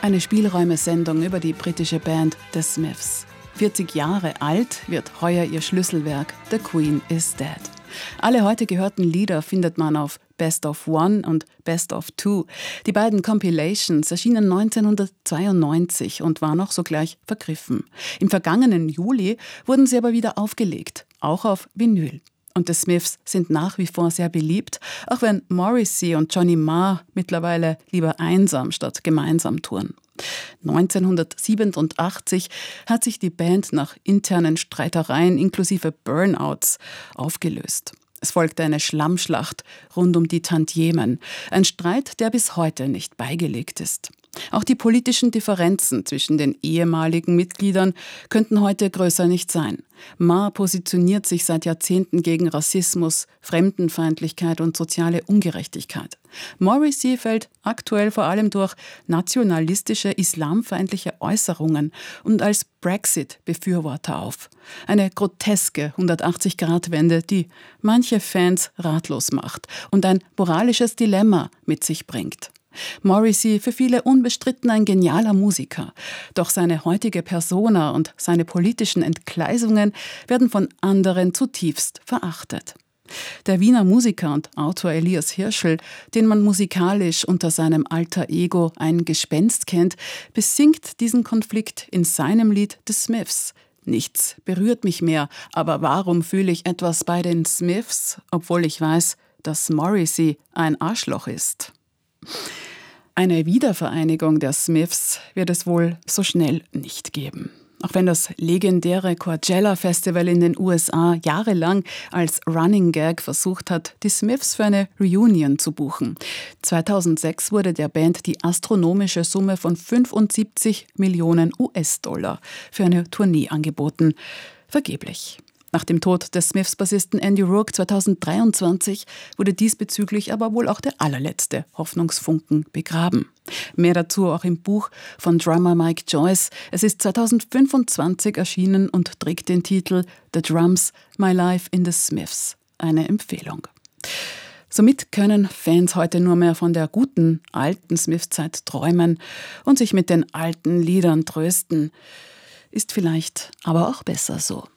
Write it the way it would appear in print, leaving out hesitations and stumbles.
Eine Spielräumesendung über die britische Band The Smiths. 40 Jahre alt wird heuer ihr Schlüsselwerk The Queen is Dead. Alle heute gehörten Lieder findet man auf Best of One und Best of Two. Die beiden Compilations erschienen 1992 und waren auch sogleich vergriffen. Im vergangenen Juli wurden sie aber wieder aufgelegt, auch auf Vinyl. Und The Smiths sind nach wie vor sehr beliebt, auch wenn Morrissey und Johnny Marr mittlerweile lieber einsam statt gemeinsam touren. 1987 hat sich die Band nach internen Streitereien inklusive Burnouts aufgelöst. Es folgte eine Schlammschlacht rund um die Tantiemen, ein Streit, der bis heute nicht beigelegt ist. Auch die politischen Differenzen zwischen den ehemaligen Mitgliedern könnten heute größer nicht sein. Marr positioniert sich seit Jahrzehnten gegen Rassismus, Fremdenfeindlichkeit und soziale Ungerechtigkeit. Morrissey fällt aktuell vor allem durch nationalistische, islamfeindliche Äußerungen und als Brexit-Befürworter auf. Eine groteske 180-Grad-Wende, die manche Fans ratlos macht und ein moralisches Dilemma mit sich bringt. Morrissey für viele unbestritten ein genialer Musiker. Doch seine heutige Persona und seine politischen Entgleisungen werden von anderen zutiefst verachtet. Der Wiener Musiker und Autor Elias Hirschl, den man musikalisch unter seinem Alter Ego Ein Gespenst kennt, besingt diesen Konflikt in seinem Lied The Smiths. Nichts berührt mich mehr, aber warum fühle ich etwas bei den Smiths, obwohl ich weiß, dass Morrissey ein Arschloch ist? Eine Wiedervereinigung der Smiths wird es wohl so schnell nicht geben. Auch wenn das legendäre Coachella Festival in den USA jahrelang als Running Gag versucht hat, die Smiths für eine Reunion zu buchen. 2006 wurde der Band die astronomische Summe von 75 Millionen US-Dollar für eine Tournee angeboten. Vergeblich. Nach dem Tod des Smiths-Bassisten Andy Rourke 2023 wurde diesbezüglich aber wohl auch der allerletzte Hoffnungsfunken begraben. Mehr dazu auch im Buch von Drummer Mike Joyce. Es ist 2025 erschienen und trägt den Titel The Drums, My Life in the Smiths. Eine Empfehlung. Somit können Fans heute nur mehr von der guten, alten Smiths-Zeit träumen und sich mit den alten Liedern trösten. Ist vielleicht aber auch besser so.